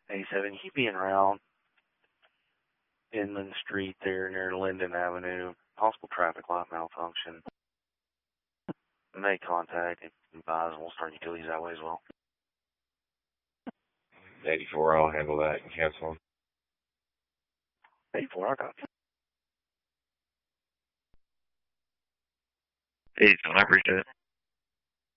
87, he being around Inman Street there near Linden Avenue, possible traffic light malfunction. Make contact and advise, and we'll start utilities that way as well. 84, I'll handle that and cancel. 84, I got you. 87, I appreciate it.